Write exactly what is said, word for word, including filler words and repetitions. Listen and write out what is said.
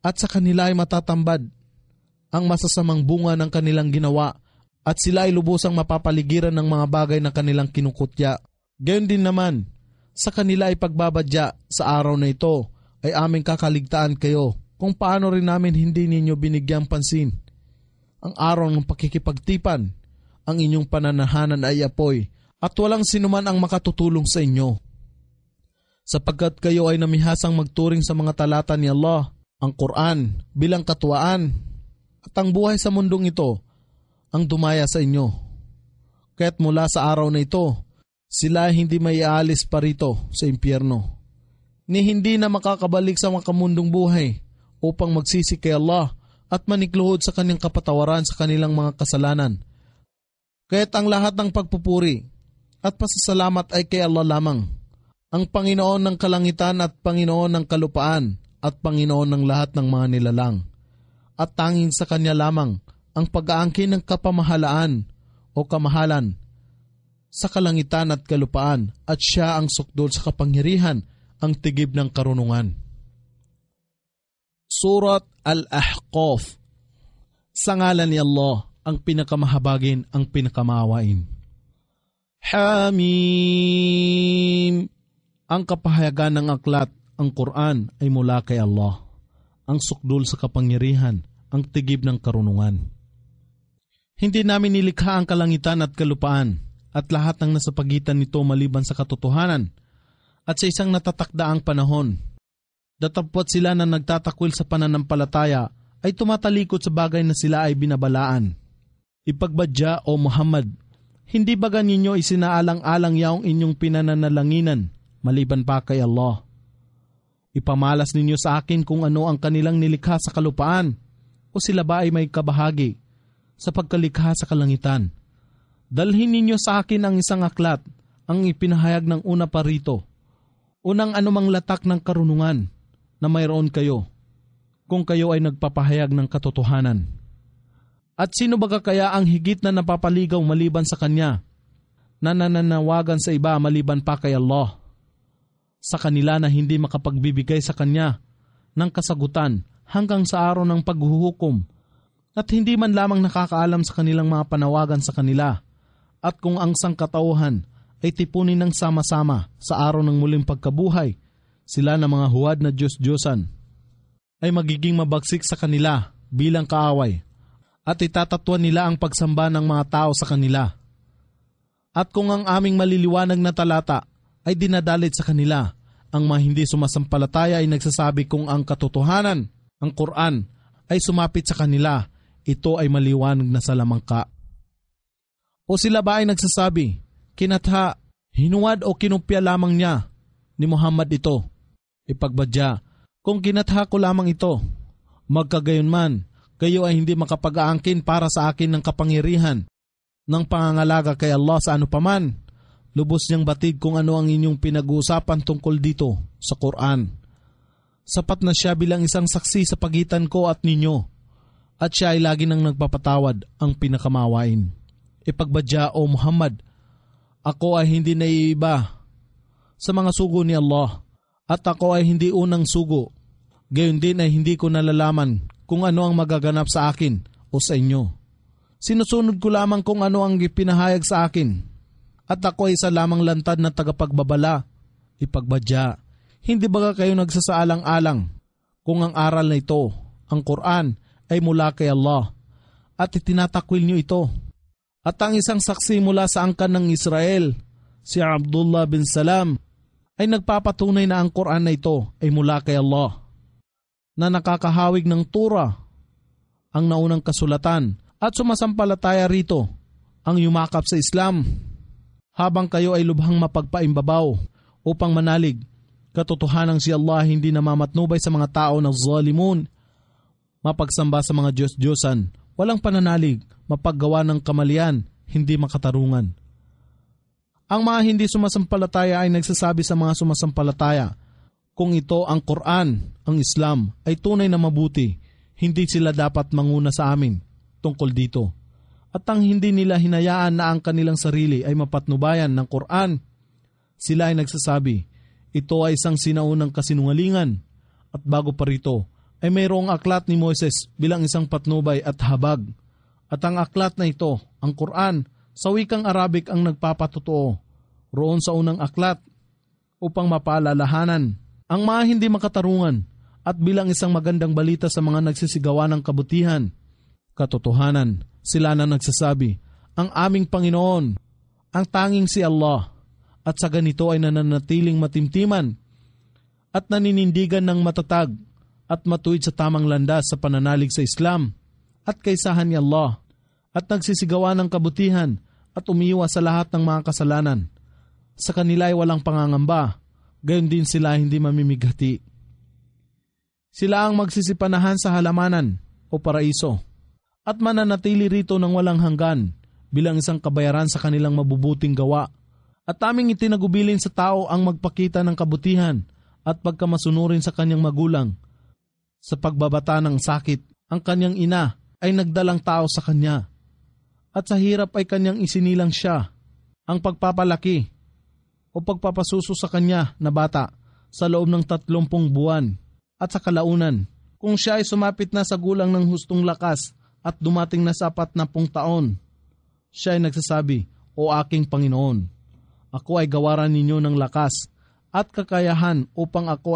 at sa kanila ay matatambad ang masasamang bunga ng kanilang ginawa at sila ay lubusang mapapaligiran ng mga bagay na kanilang kinukutya. Gayon din naman, sa kanila ay pagbabadya sa araw na ito ay aming kakaligtaan kayo kung paano rin namin hindi ninyo binigyang pansin. Ang araw ng pakikipagtipan, ang inyong pananahanan ay apoy at walang sinuman ang makatutulong sa inyo. Sapagkat kayo ay namihasang magturing sa mga talata ni Allah, ang Quran, bilang katuwaan at ang buhay sa mundong ito ang dumaya sa inyo. Kaya't mula sa araw na ito, sila ay hindi maiaalis pa rito sa impyerno, ni hindi na makakabalik sa makamundong buhay upang magsisi kay Allah at manikluhod sa kanyang kapatawaran sa kanilang mga kasalanan. Kaya't ang lahat ng pagpupuri at pasasalamat ay kay Allah lamang, ang Panginoon ng kalangitan at Panginoon ng kalupaan at Panginoon ng lahat ng mga nilalang. At tanging sa Kanya lamang ang pag-aangkin ng kapamahalaan o kamahalan sa kalangitan at kalupaan at Siya ang sukdol sa kapangyarihan, ang tigib ng karunungan. Surat Al-Ahqaf. Sa ngalan ni Allah, ang pinakamahabagin, ang pinakamaawain. Hamim. Ang kapahayagan ng aklat, ang Quran, ay mula kay Allah, ang sukdol sa kapangyarihan, ang tigib ng karunungan. Hindi namin nilikha ang kalangitan at kalupaan at lahat ng nasa pagitan nito maliban sa katotohanan at sa isang natatakdaang panahon. Datapwat sila na nagtatakwil sa pananampalataya ay tumatalikod sa bagay na sila ay binabalaan. Ipagbadya o Muhammad, hindi ba ganinyo isinaalang-alang yaong inyong pinananalanginan maliban pa kay Allah? Ipamalas ninyo sa akin kung ano ang kanilang nilikha sa kalupaan o sila ba ay may kabahagi sa pagkalikha sa kalangitan. Dalhin ninyo sa akin ang isang aklat, ang ipinahayag ng una pa rito, unang anumang latak ng karunungan na mayroon kayo, kung kayo ay nagpapahayag ng katotohanan. At sino baga kaya ang higit na napapaligaw maliban sa Kanya, na nananawagan sa iba maliban pa kay Allah? Sa kanila na hindi makapagbibigay sa Kanya ng kasagutan hanggang sa araw ng paghuhukom, at hindi man lamang nakakaalam sa kanilang mga panawagan sa kanila, at kung ang sangkatauhan ay tipunin ng sama-sama sa araw ng muling pagkabuhay, sila na mga huwad na Diyos-Diyosan ay magiging mabagsik sa kanila bilang kaaway, at itatatwan nila ang pagsamba ng mga tao sa kanila. At kung ang aming maliliwanag na talata ay dinadalit sa kanila, ang mga hindi sumasampalataya ay nagsasabi kung ang katotohanan, ang Quran, ay sumapit sa kanila, ito ay maliwanag na sa lamangka. O sila ba ay nagsasabi, kinatha, hinuwad o kinupya lamang niya ni Muhammad ito? Ipagbadya, kung kinatha ko lamang ito, magkagayon man, kayo ay hindi makapag-aangkin para sa akin ng kapangyarihan ng pangangalaga kay Allah sa ano paman. Lubos niyang batid kung ano ang inyong pinag-uusapan tungkol dito sa Quran. Sapat na siya bilang isang saksi sa pagitan ko at ninyo, at siya ay lagi nang nagpapatawad, ang pinakamawain. Ipagbadya o Muhammad, ako ay hindi naiiba sa mga sugo ni Allah, at ako ay hindi unang sugo. Gayon din ay hindi ko nalalaman kung ano ang magaganap sa akin o sa inyo. Sinusunod ko lamang kung ano ang ipinahayag sa akin, at ako ay isa lamang lantad na tagapagbabala. Ipagbadya, hindi ba kayo nagsasaalang-alang kung ang aral na ito, ang Quran, ay mula kay Allah, at itinatakwil niyo ito? At ang isang saksi mula sa angkan ng Israel, si Abdullah bin Salam, ay nagpapatunay na ang Quran na ito ay mula kay Allah, na nakakahawig ng Tura, ang naunang kasulatan, at sumasampalataya rito ang yumakap sa Islam, habang kayo ay lubhang mapagpaimbabaw upang manalig. Katotohanang si Allah hindi namamatnubay sa mga tao na zalimun, mapagsamba sa mga Diyos-Diyosan, walang pananalig, mapaggawa ng kamalian, hindi makatarungan. Ang mga hindi sumasampalataya ay nagsasabi sa mga sumasampalataya, kung ito ang Quran, ang Islam, ay tunay na mabuti, hindi sila dapat manguna sa amin tungkol dito. At ang hindi nila hinayaan na ang kanilang sarili ay mapatnubayan ng Quran, sila ay nagsasabi, ito ay isang sinaunang kasinungalingan, at bago pa rito, ay mayroong aklat ni Moises bilang isang patnubay at habag. At ang aklat na ito, ang Quran, sa wikang Arabic ang nagpapatotoo roon sa unang aklat upang mapaalalahanan ang mga hindi makatarungan at bilang isang magandang balita sa mga nagsisigawa ng kabutihan. Katotohanan, sila na nagsasabi, ang aming Panginoon, ang tanging si Allah, at sa ganito ay nananatiling matimtiman at naninindigan ng matatag at matuwid sa tamang landas sa pananalig sa Islam at kaysahan ni Allah at nagsisigawa ng kabutihan at umiiwas sa lahat ng mga kasalanan. Sa kanila ay walang pangangamba, gayon din sila hindi mamimighati. Sila ang magsisipanahan sa halamanan o paraiso at mananatili rito ng walang hanggan bilang isang kabayaran sa kanilang mabubuting gawa. At aming itinagubilin sa tao ang magpakita ng kabutihan at pagkamasunurin sa kanyang magulang. Sa pagbabata ng sakit, ang kanyang ina ay nagdalang tao sa kanya. At sa hirap ay kanyang isinilang siya. Ang pagpapalaki o pagpapasuso sa kanya na bata sa loob ng tatlumpung buwan. At sa kalaunan, kung siya ay sumapit na sa gulang ng hustong lakas at dumating na sa apat na pung taon, siya ay nagsasabi, O aking Panginoon, ako ay gawaran ninyo ng lakas at kakayahan upang ako